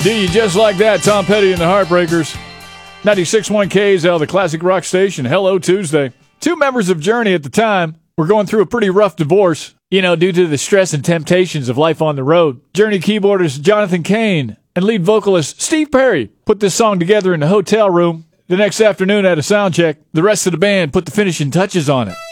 Do you just like that? Tom Petty and the Heartbreakers. 96.1 KZL, the classic rock station. Hello, Tuesday. Two members of Journey at the time were going through a pretty rough divorce, due to the stress and temptations of life on the road. Journey keyboardist Jonathan Cain and lead vocalist Steve Perry put this song together in the hotel room. The next afternoon at a sound check, the rest of the band put the finishing touches on it.